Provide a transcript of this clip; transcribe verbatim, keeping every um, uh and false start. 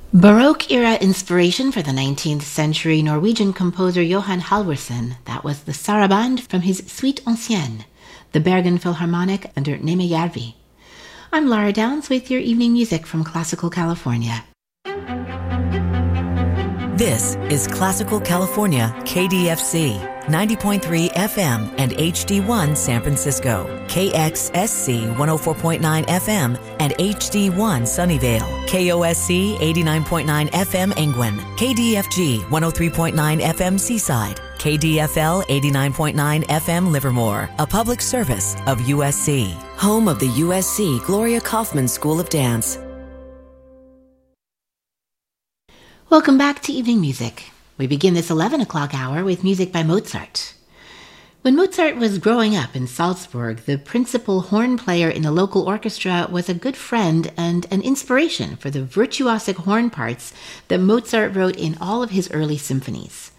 Baroque-era inspiration for the nineteenth century Norwegian composer Johan Halvorsen. That was the Saraband from his Suite Ancienne, the Bergen Philharmonic under Nemejärvi. I'm Laura Downs with your evening music from Classical California. This is Classical California, K D F C, ninety point three F M and H D one San Francisco, K X S C one oh four point nine F M and H D one Sunnyvale, K O S C eighty-nine point nine F M Engwin, K D F G one oh three point nine F M Seaside, K D F L eighty-nine point nine F M Livermore, a public service of U S C, home of the U S C Gloria Kaufman School of Dance. Welcome back to Evening Music. We begin this eleven o'clock hour with music by Mozart. When Mozart was growing up in Salzburg, the principal horn player in the local orchestra was a good friend and an inspiration for the virtuosic horn parts that Mozart wrote in all of his early symphonies.